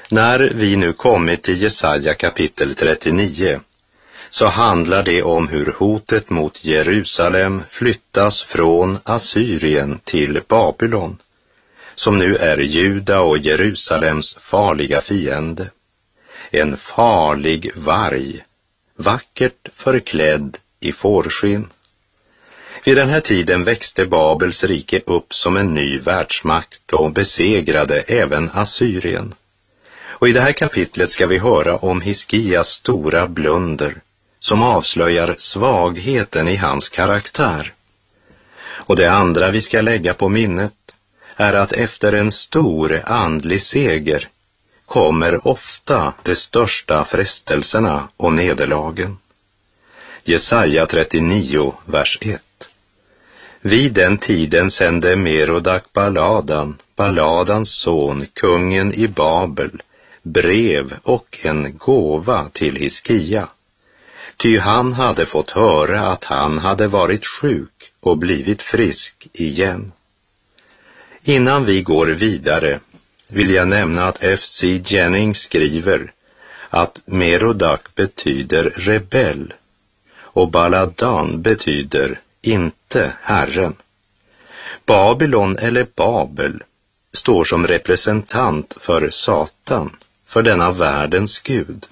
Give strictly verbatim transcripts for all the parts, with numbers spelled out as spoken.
När vi nu kommit till Jesaja kapitel trettionio så handlar det om hur hotet mot Jerusalem flyttas från Assyrien till Babylon, som nu är Juda och Jerusalems farliga fiende. En farlig varg, vackert förklädd i fårskinn. Vid den här tiden växte Babels rike upp som en ny världsmakt och besegrade även Assyrien. Och i det här kapitlet ska vi höra om Hiskias stora blunder som avslöjar svagheten i hans karaktär. Och det andra vi ska lägga på minnet är att efter en stor andlig seger kommer ofta de största frestelserna och nederlagen. Jesaja trettionio, vers ett. Vid den tiden sände Merodak Baladan, Baladans son, kungen i Babel, brev och en gåva till Hiskia. Ty han hade fått höra att han hade varit sjuk och blivit frisk igen. Innan vi går vidare vill jag nämna att F C Jennings skriver att Merodak betyder rebell och Baladan betyder inte Herren. Babylon eller Babel står som representant för Satan, för denna världens gud.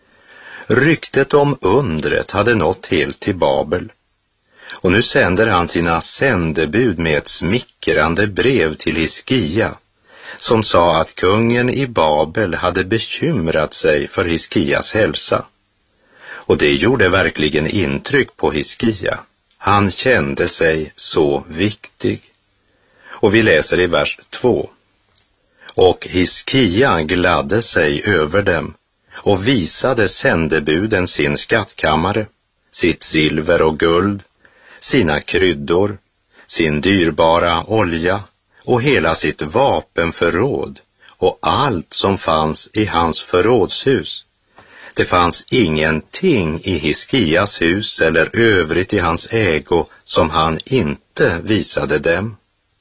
Ryktet om undret hade nått helt till Babel. Och nu sänder han sina sändebud med ett smickrande brev till Hiskia, som sa att kungen i Babel hade bekymrat sig för Hiskias hälsa. Och det gjorde verkligen intryck på Hiskia. Han kände sig så viktig. Och vi läser i vers två. Och Hiskia gladde sig över dem och visade sändebuden sin skattkammare, sitt silver och guld, sina kryddor, sin dyrbara olja och hela sitt vapenförråd och allt som fanns i hans förrådshus. Det fanns ingenting i Hiskias hus eller övrigt i hans ägo som han inte visade dem.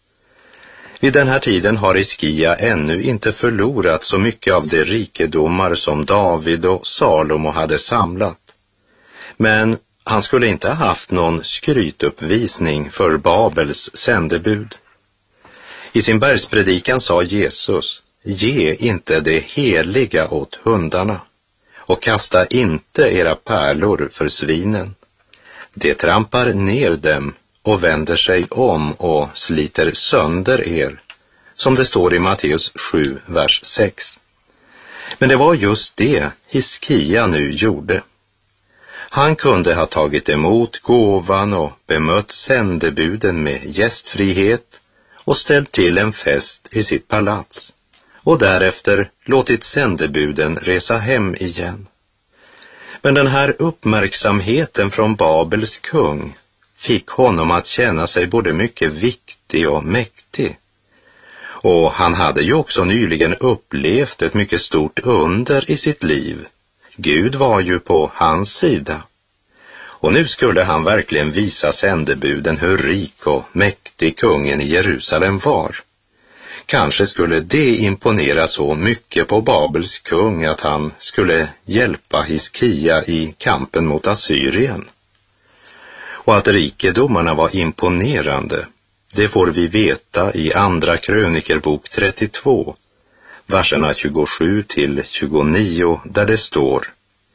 Vid den här tiden har Hiskia ännu inte förlorat så mycket av de rikedomar som David och Salomo hade samlat. Men han skulle inte ha haft någon skrytuppvisning för Babels sändebud. I sin bergspredikan sa Jesus: ge inte det heliga åt hundarna och kasta inte era pärlor för svinen. Det trampar ner dem och vänder sig om och sliter sönder er, som det står i Matteus sju, vers sex. Men det var just det Hiskia nu gjorde. Han kunde ha tagit emot gåvan och bemött sändebuden med gästfrihet och ställt till en fest i sitt palats och därefter låtit sändebuden resa hem igen. Men den här uppmärksamheten från Babels kung fick honom att känna sig både mycket viktig och mäktig. Och han hade ju också nyligen upplevt ett mycket stort under i sitt liv. Gud var ju på hans sida. Och nu skulle han verkligen visa sändebuden hur rik och mäktig kungen i Jerusalem var. Kanske skulle det imponera så mycket på Babels kung att han skulle hjälpa Hiskia i kampen mot Assyrien. Och att rikedomarna var imponerande, det får vi veta i andra krönikerbok trettiotvå, verserna tjugosju till tjugonio, där det står: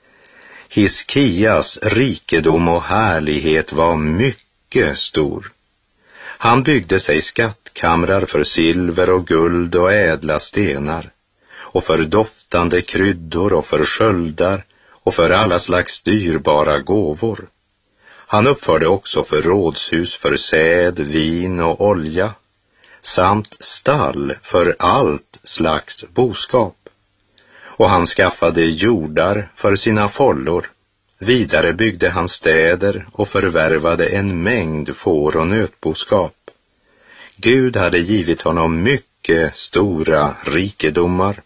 Hiskias rikedom och härlighet var mycket stor. Han byggde sig skattkamrar för silver och guld och ädla stenar, och för doftande kryddor och för sköldar och för alla slags dyrbara gåvor. Han uppförde också förrådshus för säd, vin och olja, samt stall för allt slags boskap. Och han skaffade jordar för sina follor. Vidare byggde han städer och förvärvade en mängd får och nötboskap. Gud hade givit honom mycket stora rikedomar.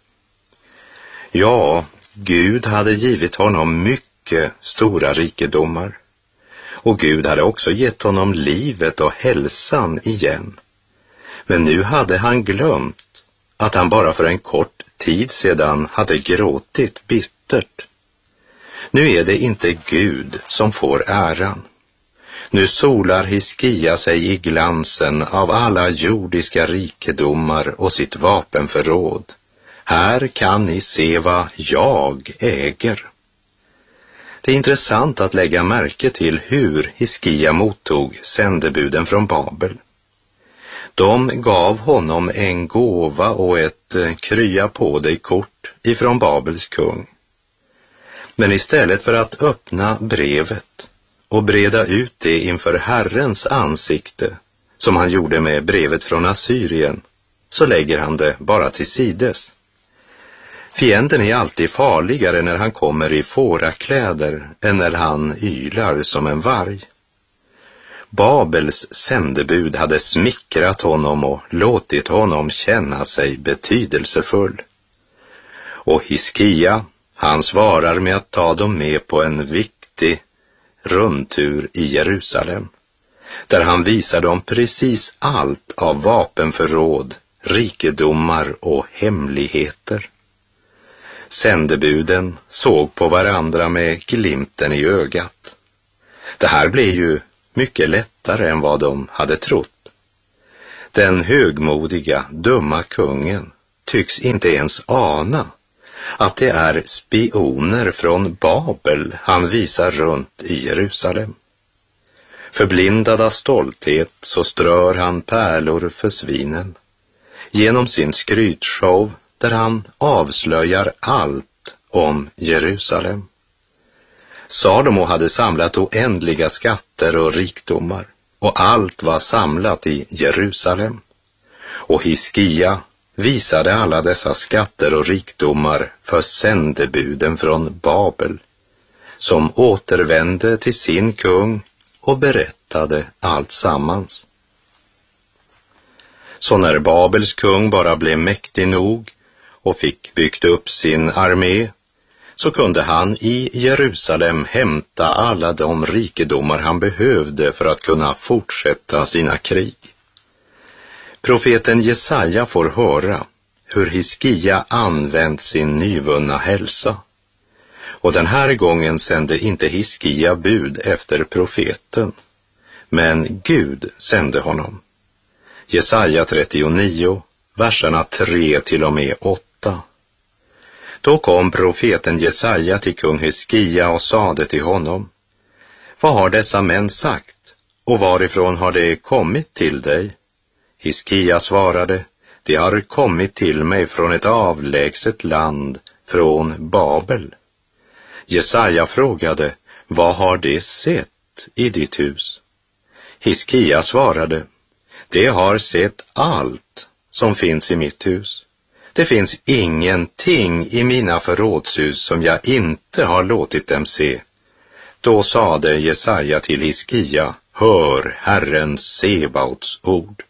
Ja, Gud hade givit honom mycket stora rikedomar. Och Gud hade också gett honom livet och hälsan igen. Men nu hade han glömt att han bara för en kort tid sedan hade gråtit bittert. Nu är det inte Gud som får äran. Nu solar Hiskia sig i glansen av alla jordiska rikedomar och sitt vapenförråd. Här kan ni se vad jag äger. Det är intressant att lägga märke till hur Hiskia mottog sändebuden från Babel. De gav honom en gåva och ett krya på dig kort ifrån Babels kung. Men istället för att öppna brevet och breda ut det inför Herrens ansikte, som han gjorde med brevet från Assyrien, så lägger han det bara till sides. Fienden är alltid farligare när han kommer i fårakläder än när han ylar som en varg. Babels sändebud hade smickrat honom och låtit honom känna sig betydelsefull. Och Hiskia, han svarar med att ta dem med på en viktig rundtur i Jerusalem, där han visar dem precis allt av vapenförråd, rikedomar och hemligheter. Sändebuden såg på varandra med glimten i ögat. Det här blev ju mycket lättare än vad de hade trott. Den högmodiga, dumma kungen tycks inte ens ana att det är spioner från Babel han visar runt i Jerusalem. Förblindad av stolthet så strör han pärlor för svinen genom sin skrytshow där han avslöjar allt om Jerusalem. Salomo hade samlat oändliga skatter och rikdomar, och allt var samlat i Jerusalem. Och Hiskia visade alla dessa skatter och rikdomar för sändebuden från Babel, som återvände till sin kung och berättade allt sammans. Så när Babels kung bara blev mäktig nog och fick byggt upp sin armé, så kunde han i Jerusalem hämta alla de rikedomar han behövde för att kunna fortsätta sina krig. Profeten Jesaja får höra hur Hiskia använt sin nyvunna hälsa. Och den här gången sände inte Hiskia bud efter profeten, men Gud sände honom. Jesaja trettionio, verserna tre till och med åtta. Då kom profeten Jesaja till kung Hiskia och sade till honom: Vad har dessa män sagt, och varifrån har det kommit till dig? Hiskia svarade: Det har kommit till mig från ett avlägset land, från Babel. Jesaja frågade: Vad har det sett i ditt hus? Hiskia svarade: Det har sett allt som finns i mitt hus. Det finns ingenting i mina förrådshus som jag inte har låtit dem se. Då sade Jesaja till Hiskia: Hör Herren Sebaots ord.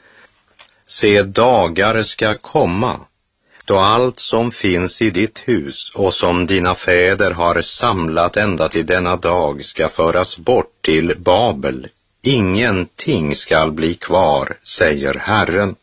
Se, dagar ska komma då allt som finns i ditt hus och som dina fäder har samlat ända till denna dag ska föras bort till Babel. Ingenting skall bli kvar, säger Herren.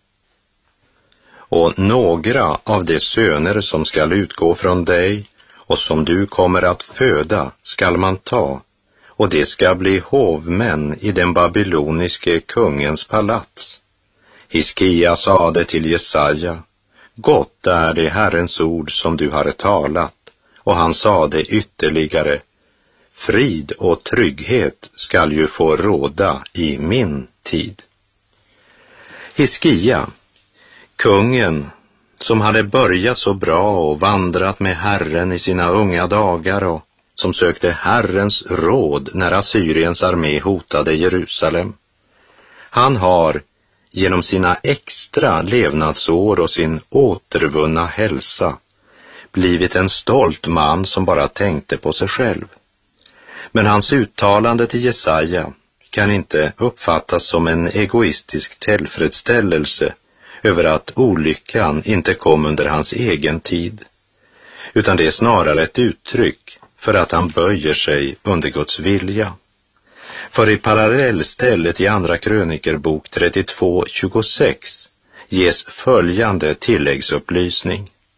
Och några av de söner som skall utgå från dig och som du kommer att föda skall man ta, och det ska bli hovmän i den babyloniske kungens palats. Hiskia sade till Jesaja: Gott är det Herrens ord som du har talat. Och han sade ytterligare: Frid och trygghet skall ju få råda i min tid. Hiskia, kungen som hade börjat så bra och vandrat med Herren i sina unga dagar och som sökte Herrens råd när Assyriens armé hotade Jerusalem. Han har genom sina extra levnadsår och sin återvunna hälsa blivit en stolt man som bara tänkte på sig själv. Men hans uttalande till Jesaja kan inte uppfattas som en egoistisk tillfredsställelse över att olyckan inte kom under hans egen tid, utan det är snarare ett uttryck för att han böjer sig under Guds vilja. För i parallellstället i andra krönikerbok trettiotvå tjugosex ges följande tilläggsupplysning.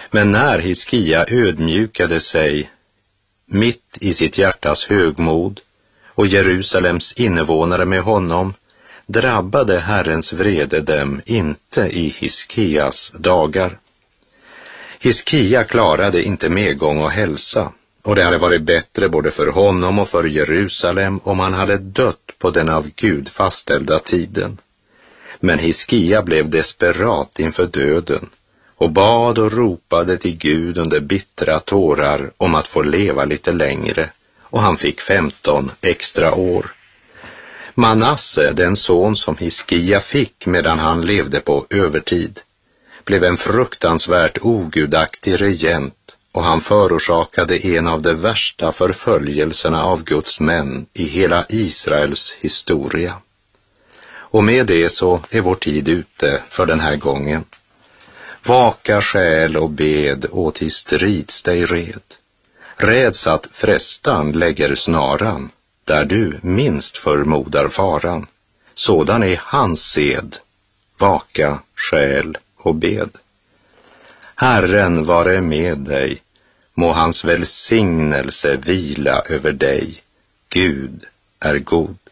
Men när Hiskia ödmjukade sig mitt i sitt hjärtas högmod och Jerusalems invånare med honom, drabbade Herrens vrede dem inte i Hiskias dagar. Hiskia klarade inte medgång och hälsa, och det hade varit bättre både för honom och för Jerusalem om han hade dött på den av Gud fastställda tiden. Men Hiskia blev desperat inför döden och bad och ropade till Gud under bittra tårar om att få leva lite längre, och han fick femton extra år. Manasse, den son som Hiskia fick medan han levde på övertid, blev en fruktansvärt ogudaktig regent, och han förorsakade en av de värsta förföljelserna av Guds män i hela Israels historia. Och med det så är vår tid ute för den här gången. Vaka själ och bed och till strids dig red. Räds att frestan lägger snaran, där du minst förmodar faran. Sådan är hans sed. Vaka själ och bed. Herren vare med dig. Må hans välsignelse vila över dig. Gud är god.